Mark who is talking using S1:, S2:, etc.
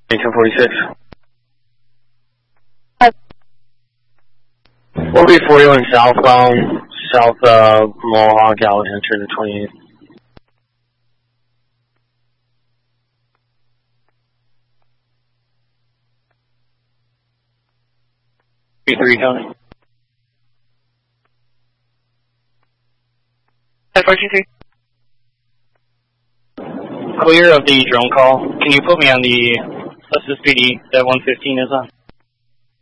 S1: 1046. We'll be 41 southbound, south of Mohawk, Alexander, the 28th. B3 coming.
S2: 423.
S1: Clear of the drone call. Can you put me on the SSPD that 115 is on?